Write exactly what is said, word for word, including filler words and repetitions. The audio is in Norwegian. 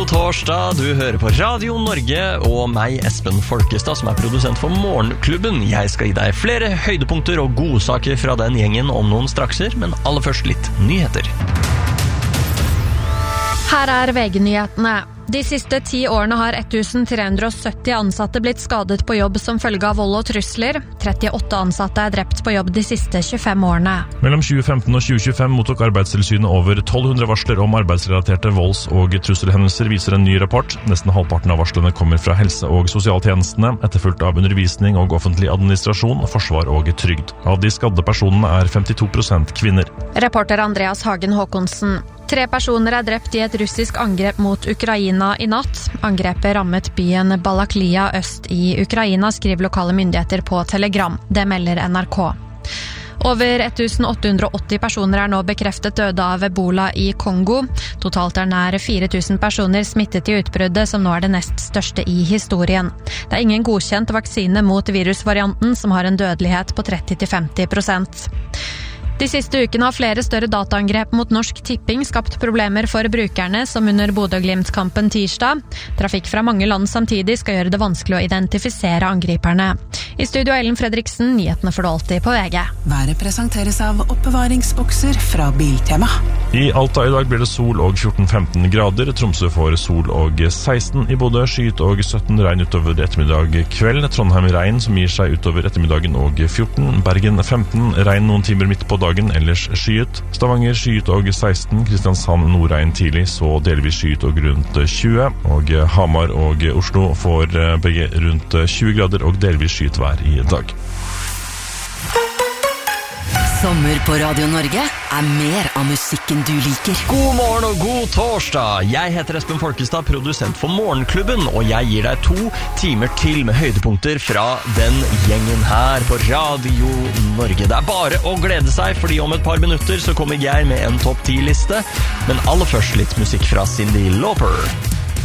god torsdag. Du hører på Radio Norge og meg, Espen Folkestad, som er produsent for Morgenklubben. Jeg skal gi deg flere høydepunkter og godsaker fra den gjengen om noen strakser, men aller først litt nyheter. Her er V G-nyhetene. De siste ti årene har tre hundre og sytti ansatte blitt skadet på jobb som følge av vold og trusler. trettiåtte ansatte er drept på jobb de siste tjuefem årene. Mellom tjue femten og tjue tjuefem mottok Arbeidstilsynet over tolv hundre varsler om arbeidsrelaterte volds- og trusselhendelser, viser en ny rapport. Nesten halvparten av varslene kommer fra helse- og sosialtjenestene, etterfulgt av undervisning og offentlig administrasjon, forsvar og trygd. Av de skadde personene er femtito prosent kvinner. Reporter Andreas Hagen Håkonsen. Tre personer er drept i et russisk angrep mot Ukraina i natt. Angrepet rammet byen Balaklia øst i Ukraina, skriver lokale myndigheter på Telegram. Det melder N R K. Over åtte hundre og åtti personer er nå bekreftet døde av Ebola i Kongo. Totalt er nær fire tusen personer smittet i utbruddet, som nå er det nest største i historien. Det er ingen godkjent vaksine mot virusvarianten, som har en dødelighet på tretti til femti prosent. De siste ukene har flere større dataangrep mot Norsk Tipping skapt problemer for brukerne, som under Bodø-Glimt-kampen tirsdag. Trafikk fra mange land samtidig skal gjøre det vanskelig å identifisere angriperne. I studio Ellen Fredriksen, nyhetene får du alltid på V G. Været presenteres av oppbevaringsbokser fra Biltema. I Alta i dag blir det sol og fjorten til femten grader. Tromsø får sol og seksten. I Bodø skyet og sytten, regn utover ettermiddag kveld. Trondheim regn som gir seg utover ettermiddagen og fjorten. Bergen femten, regn noen timer midt på dagen, ellers skyet. Stavanger skyet og seksten. Kristiansand nordregn tidlig, så delvis skyet og rundt tjue. Og Hamar og Oslo får begge rundt tjue grader og delvis skyet vær i dag. Sommer på Radio Norge er mer av musikken du liker. God morgen og god torsdag. Jeg heter Espen Folkestad, produsent for Morgenklubben, og jeg gir deg to timer til med høydepunkter fra den gjengen her på Radio Norge. Det er bare å glede seg, fordi om et par minutter så kommer jeg med en topp ti-liste, men aller først litt musikk fra Cyndi Lauper.